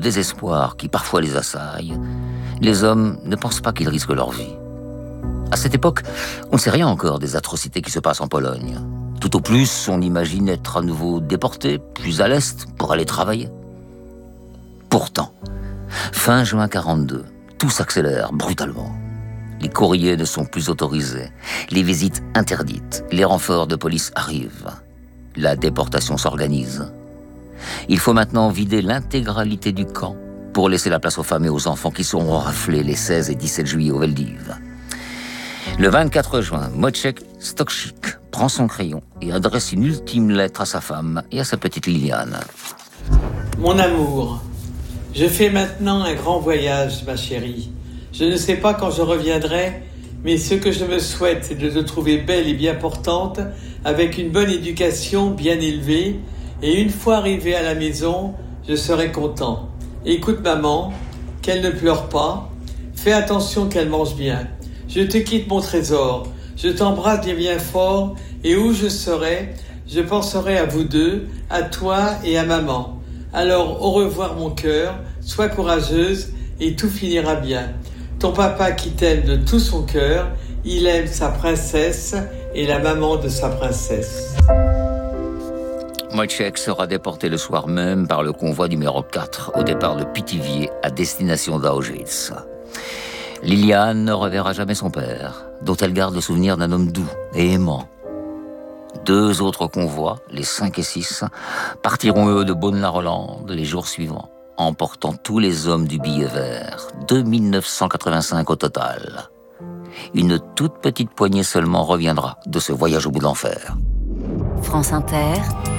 désespoir qui parfois les assaille, les hommes ne pensent pas qu'ils risquent leur vie. À cette époque, on ne sait rien encore des atrocités qui se passent en Pologne. Tout au plus, on imagine être à nouveau déporté, plus à l'est, pour aller travailler. Pourtant, fin juin 42, tout s'accélère brutalement. Les courriers ne sont plus autorisés, les visites interdites, les renforts de police arrivent. La déportation s'organise. Il faut maintenant vider l'intégralité du camp pour laisser la place aux femmes et aux enfants qui seront raflés les 16 et 17 juillet au Veldiv. Le 24 juin, Wojciech Stokczyk prend son crayon et adresse une ultime lettre à sa femme et à sa petite Liliane. Mon amour, je fais maintenant un grand voyage, ma chérie. Je ne sais pas quand je reviendrai, mais ce que je me souhaite, c'est de te trouver belle et bien portante, avec une bonne éducation bien élevée, et une fois arrivée à la maison, je serai content. Écoute maman, qu'elle ne pleure pas, fais attention qu'elle mange bien. Je te quitte mon trésor, je t'embrasse bien fort, et où je serai, je penserai à vous deux, à toi et à maman. Alors au revoir mon cœur, sois courageuse et tout finira bien. Ton papa qui t'aime de tout son cœur, il aime sa princesse et la maman de sa princesse. Wojciech sera déporté le soir même par le convoi numéro 4 au départ de Pithiviers à destination d'Auschwitz. Liliane ne reverra jamais son père, dont elle garde le souvenir d'un homme doux et aimant. 2 autres convois, les 5 et 6, partiront eux de Beaune-la-Rolande les jours suivants, emportant tous les hommes du billet vert, 2985 au total. Une toute petite poignée seulement reviendra de ce voyage au bout de l'enfer. France Inter.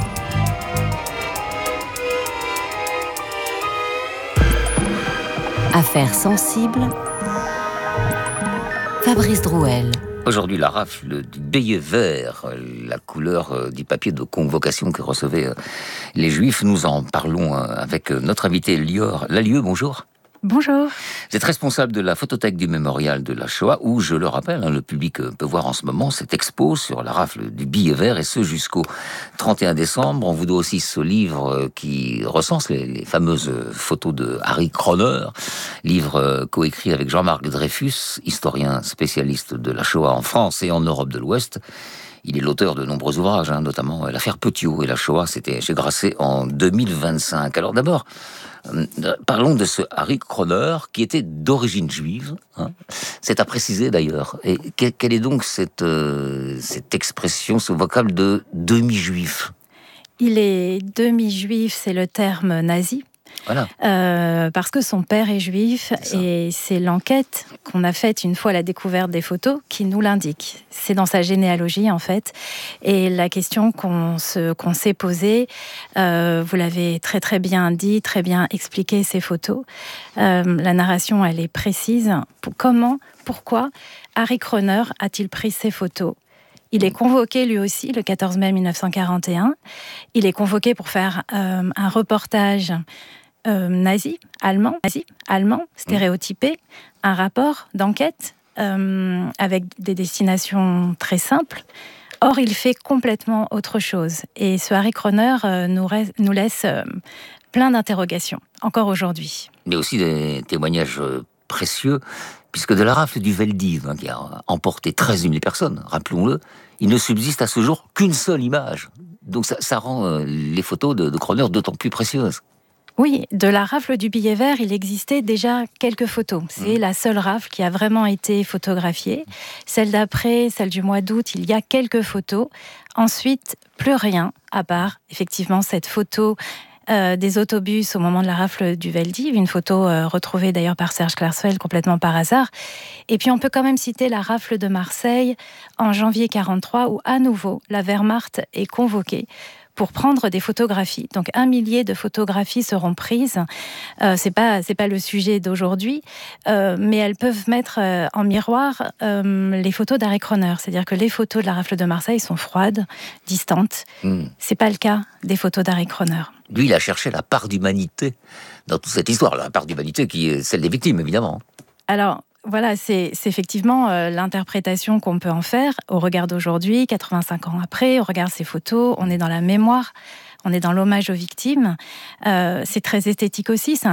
Affaires sensibles. Fabrice Drouel. Aujourd'hui, la rafle du billet vert, la couleur du papier de convocation que recevaient les Juifs, nous en parlons avec notre invité Lior Lallieu. Bonjour. Bonjour. Vous êtes responsable de la photothèque du mémorial de la Shoah, où, je le rappelle, le public peut voir en ce moment cette expo sur la rafle du billet vert, et ce jusqu'au 31 décembre. On vous doit aussi ce livre qui recense les fameuses photos de Harry Kroner, livre coécrit avec Jean-Marc Dreyfus, historien spécialiste de la Shoah en France et en Europe de l'Ouest. Il est l'auteur de nombreux ouvrages, notamment l'affaire Petiot et la Shoah, c'était chez Grasset en 2025. Alors d'abord, parlons de ce Harry Kroner qui était d'origine juive. C'est à préciser d'ailleurs. Et quelle est donc cette expression, ce vocable de demi-juif ? Il est demi-juif, c'est le terme nazi. Voilà. Parce que son père est juif, et c'est l'enquête qu'on a faite une fois la découverte des photos qui nous l'indique. C'est dans sa généalogie en fait, et la question qu'on s'est posée, vous l'avez très très bien dit, très bien expliqué ces photos. La narration elle est précise. Pourquoi Harry Kroner a-t-il pris ces photos ? Il est convoqué lui aussi le 14 mai 1941. Il est convoqué pour faire un reportage nazi, allemand, stéréotypé, un rapport d'enquête avec des destinations très simples. Or, il fait complètement autre chose. Et ce Harry Kroner nous laisse plein d'interrogations, encore aujourd'hui. Mais aussi des témoignages précieux, puisque de la rafle du Veldiv, qui a emporté 13 000 personnes, rappelons-le, il ne subsiste à ce jour qu'une seule image. Donc ça rend les photos de Kroner d'autant plus précieuses. Oui, de la rafle du billet vert, il existait déjà quelques photos. C'est la seule rafle qui a vraiment été photographiée. Celle d'après, celle du mois d'août, il y a quelques photos. Ensuite, plus rien, à part effectivement cette photo des autobus au moment de la rafle du Veldiv, une photo retrouvée d'ailleurs par Serge Klarsfeld complètement par hasard. Et puis on peut quand même citer la rafle de Marseille en janvier 1943, où à nouveau la Wehrmacht est convoquée pour prendre des photographies. Donc 1 millier de photographies seront prises. C'est pas le sujet d'aujourd'hui, mais elles peuvent mettre en miroir les photos d'Harry Kroner. C'est-à-dire que les photos de la rafle de Marseille sont froides, distantes. C'est pas le cas des photos d'Harry Kroner. Lui, il a cherché la part d'humanité dans toute cette histoire, la part d'humanité qui est celle des victimes, évidemment. Alors, voilà, c'est effectivement l'interprétation qu'on peut en faire au regard d'aujourd'hui, 85 ans après, on regarde ces photos, on est dans la mémoire, on est dans l'hommage aux victimes. C'est très esthétique aussi, c'est